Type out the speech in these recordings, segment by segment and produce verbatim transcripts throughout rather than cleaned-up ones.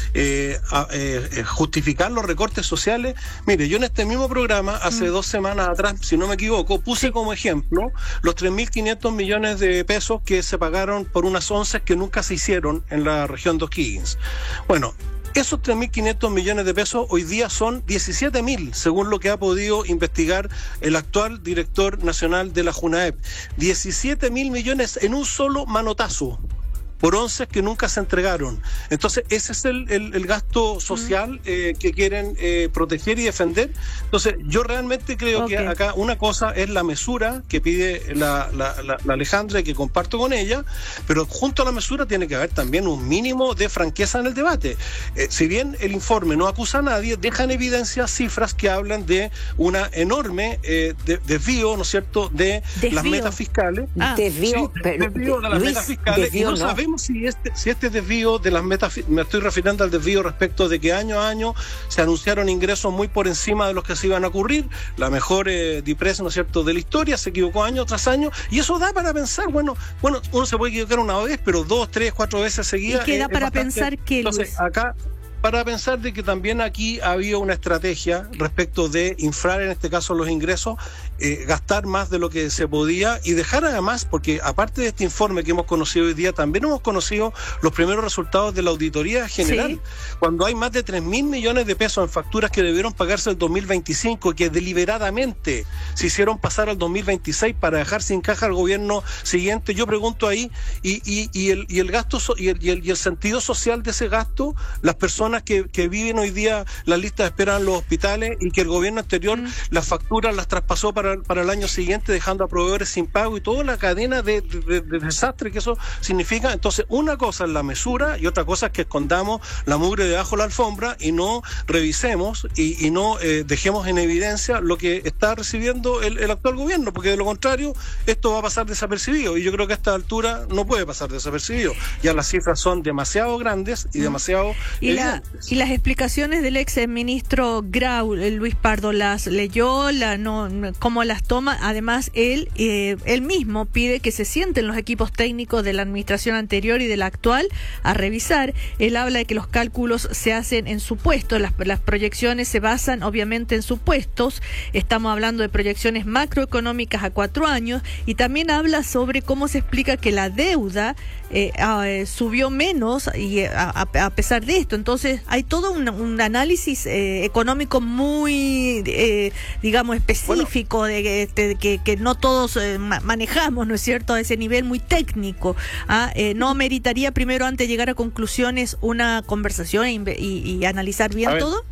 eh, a, eh, justificar los recortes sociales. Mire, yo en este mismo programa, hace mm. dos semanas atrás, si no me equivoco, puse como ejemplo los tres mil quinientos millones de pesos que se pagaron por unas once que nunca se hicieron en la región de O'Higgins. Bueno, esos tres mil quinientos millones de pesos hoy día son diecisiete mil, según lo que ha podido investigar el actual director nacional de la JUNAEP. diecisiete mil millones en un solo manotazo, por once que nunca se entregaron. Entonces, ese es el, el, el gasto social eh, que quieren eh, proteger y defender. Entonces, yo realmente creo okay. que acá una cosa es la mesura que pide la, la, la, la Alejandra y que comparto con ella, pero junto a la mesura tiene que haber también un mínimo de franqueza en el debate. Eh, si bien el informe no acusa a nadie, deja en evidencia cifras que hablan de una enorme eh, de, desvío, ¿no es cierto?, de desvío. las metas fiscales. Ah. Desvío, sí, pero, desvío de las Luis, metas fiscales. desvío, y no, no sabemos si este, si este desvío de las metas, me estoy refiriendo al desvío respecto de que año a año se anunciaron ingresos muy por encima de los que se iban a ocurrir, la mejor eh, DIPRES, ¿no es cierto?, de la historia, se equivocó año tras año, y eso da para pensar, bueno, bueno, uno se puede equivocar una vez, pero dos, tres, cuatro veces seguidas. ¿Y queda eh, para bastante, pensar que, entonces, Luis? acá para pensar de que también aquí había una estrategia respecto de inflar, en este caso, los ingresos, eh, gastar más de lo que se podía y dejar además, porque aparte de este informe que hemos conocido hoy día, también hemos conocido los primeros resultados de la auditoría general, sí. cuando hay más de tres mil millones de pesos en facturas que debieron pagarse el dos mil veinticinco, que deliberadamente se hicieron pasar al dos mil veintiséis para dejar sin caja al gobierno siguiente. Yo pregunto ahí, y, y, y, el, y el gasto so, y, el, y, el, y el sentido social de ese gasto, las personas Que, que viven hoy día las listas de espera en los hospitales y que el gobierno anterior mm. las facturas las traspasó para, para el año siguiente, dejando a proveedores sin pago y toda la cadena de, de, de desastre que eso significa. Entonces, una cosa es la mesura y otra cosa es que escondamos la mugre debajo de la alfombra y no revisemos y, y no eh, dejemos en evidencia lo que está recibiendo el, el actual gobierno, porque de lo contrario esto va a pasar desapercibido, y yo creo que a esta altura no puede pasar desapercibido. Ya las cifras son demasiado grandes y demasiado y la Y las explicaciones del ex ministro Grau, Luis Pardo, las leyó, la, no, cómo las toma. Además, él, eh, él mismo pide que se sienten los equipos técnicos de la administración anterior y de la actual a revisar. Él habla de que los cálculos se hacen en supuestos, las, las proyecciones se basan obviamente en supuestos. Estamos hablando de proyecciones macroeconómicas a cuatro años, y también habla sobre cómo se explica que la deuda eh, eh, subió menos y a, a pesar de esto. Entonces, hay todo un, un análisis eh, económico muy, eh, digamos, específico, bueno, de, de, de que, que no todos eh, ma- manejamos, ¿no es cierto?, a ese nivel muy técnico. ¿ah? Eh, ¿No meritaría primero, antes de llegar a conclusiones, una conversación y, y, y analizar bien todo?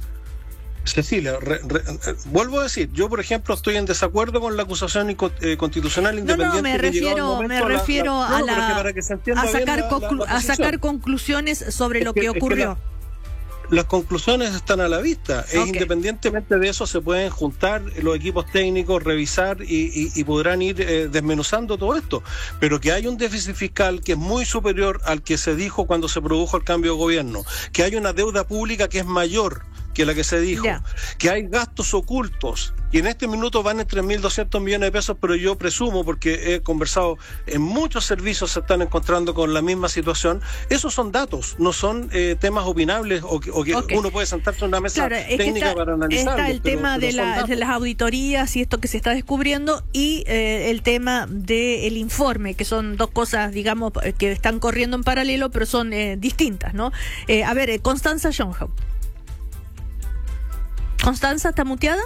Cecilia, re, re, vuelvo a decir, yo por ejemplo estoy en desacuerdo con la acusación eh, constitucional independiente. No, no, me refiero, me refiero a, la, la, a, la, no, a, sacar la, conclu- la, la a sacar conclusiones sobre es lo que, que ocurrió. Es que la, las conclusiones están a la vista. Okay. Es, independientemente de eso, se pueden juntar los equipos técnicos, revisar y, y, y podrán ir eh, desmenuzando todo esto. Pero que hay un déficit fiscal que es muy superior al que se dijo cuando se produjo el cambio de gobierno, que hay una deuda pública que es mayor que la que se dijo, yeah. que hay gastos ocultos, y en este minuto van en tres mil doscientos millones de pesos, pero yo presumo, porque he conversado, en muchos servicios se están encontrando con la misma situación. Esos son datos, no son eh, temas opinables o que, o que okay. uno puede sentarse en una mesa claro, técnica está, para analizar. Está el pero, tema pero de, la, de las auditorías y esto que se está descubriendo, y eh, el tema del informe, que son dos cosas, digamos, que están corriendo en paralelo, pero son eh, distintas, ¿no? Eh, a ver, eh, Constanza Schoenhaupt. ¿Constanza está muteada?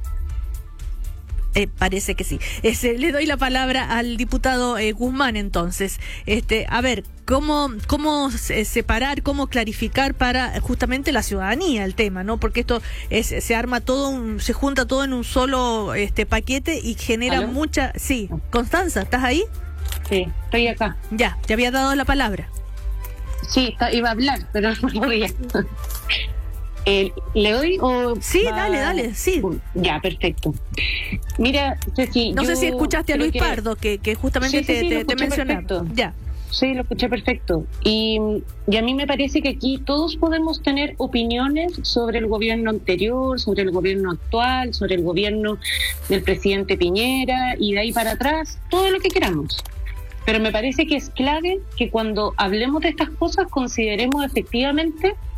Eh, parece que sí. Este, le doy la palabra al diputado eh, Guzmán, entonces. Este, a ver, cómo cómo separar, cómo clarificar para justamente la ciudadanía el tema, ¿no? Porque esto es, se arma todo, un, se junta todo en un solo este paquete y genera ¿Aló? mucha... Sí, Constanza, ¿estás ahí? Sí, estoy acá. Ya, te había dado la palabra. Sí, está, iba a hablar, pero no podía. Eh, ¿Le doy o...? Sí, va... dale, dale, sí. Ya, perfecto. Mira, Ceci, No yo sé si escuchaste a Luis que... Pardo, que, que justamente sí, sí, sí, te, te, te mencionaba. Ya. Sí, lo escuché perfecto. Y, y a mí me parece que aquí todos podemos tener opiniones sobre el gobierno anterior, sobre el gobierno actual, sobre el gobierno del presidente Piñera, y de ahí para atrás, todo lo que queramos. Pero me parece que es clave que cuando hablemos de estas cosas consideremos efectivamente